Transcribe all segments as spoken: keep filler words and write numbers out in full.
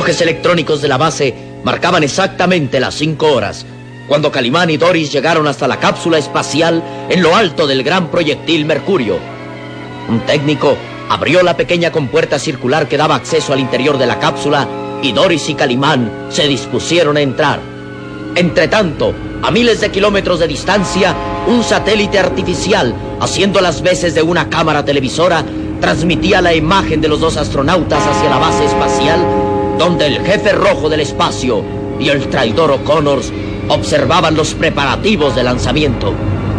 relojes electrónicos de la base marcaban exactamente las cinco horas, cuando Calimán y Doris llegaron hasta la cápsula espacial en lo alto del gran proyectil Mercurio. Un técnico abrió la pequeña compuerta circular que daba acceso al interior de la cápsula y Doris y Calimán se dispusieron a entrar. Entretanto, a miles de kilómetros de distancia, un satélite artificial, haciendo las veces de una cámara televisora, transmitía la imagen de los dos astronautas hacia la base espacial, donde el jefe rojo del espacio y el traidor O'Connors observaban los preparativos de lanzamiento.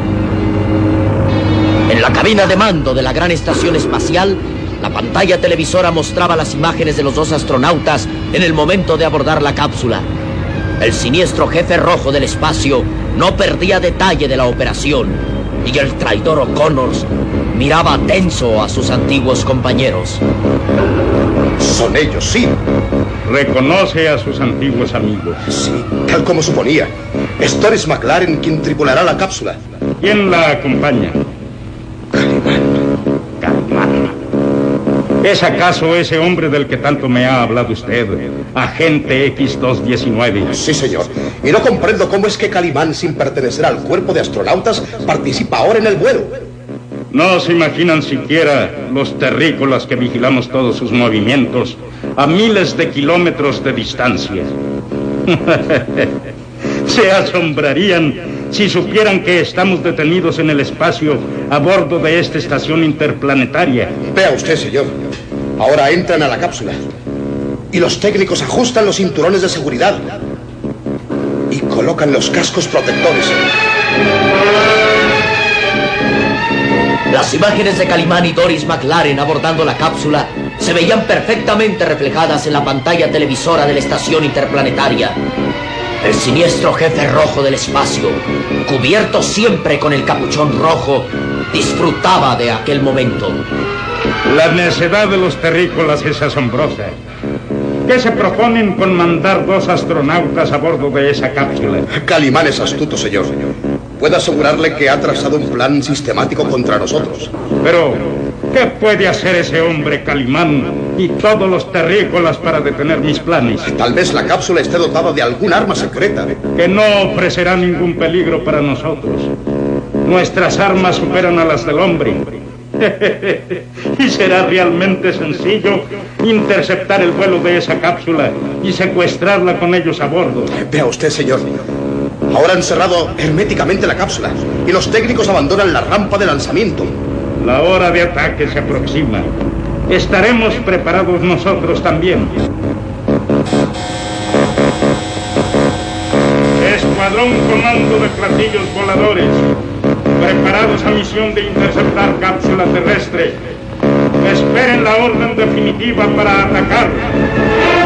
En la cabina de mando de la gran estación espacial, la pantalla televisora mostraba las imágenes de los dos astronautas en el momento de abordar la cápsula. El siniestro jefe rojo del espacio no perdía detalle de la operación, y el traidor O'Connors miraba tenso a sus antiguos compañeros. Son ellos, sí. Reconoce a sus antiguos amigos. Sí, tal como suponía. Es Doris McLaren quien tripulará la cápsula. ¿Quién la acompaña? Calimán. Calimán. ¿Es acaso ese hombre del que tanto me ha hablado usted, agente equis doscientos diecinueve? Sí, señor. Y no comprendo cómo es que Calimán, sin pertenecer al cuerpo de astronautas, participa ahora en el vuelo. No se imaginan siquiera los terrícolas que vigilamos todos sus movimientos a miles de kilómetros de distancia. Se asombrarían si supieran que estamos detenidos en el espacio a bordo de esta estación interplanetaria. Vea usted, señor. Ahora entran a la cápsula y los técnicos ajustan los cinturones de seguridad y colocan los cascos protectores. Las imágenes de Calimán y Doris McLaren abordando la cápsula se veían perfectamente reflejadas en la pantalla televisora de la estación interplanetaria. El siniestro jefe rojo del espacio, cubierto siempre con el capuchón rojo, disfrutaba de aquel momento. La necedad de los terrícolas es asombrosa. ¿Qué se proponen con mandar dos astronautas a bordo de esa cápsula? Calimán es astuto, señor. Puedo asegurarle que ha trazado un plan sistemático contra nosotros. Pero, ¿qué puede hacer ese hombre Calimán y todos los terrícolas para detener mis planes? Tal vez la cápsula esté dotada de algún arma secreta. Que no ofrecerá ningún peligro para nosotros. Nuestras armas superan a las del hombre. Y será realmente sencillo interceptar el vuelo de esa cápsula y secuestrarla con ellos a bordo. Vea usted, señor. Ahora han cerrado herméticamente la cápsula y los técnicos abandonan la rampa de lanzamiento. La hora de ataque se aproxima. Estaremos preparados nosotros también. Escuadrón Comando de Platillos Voladores, preparados a misión de interceptar cápsula terrestre. Esperen la orden definitiva para atacar.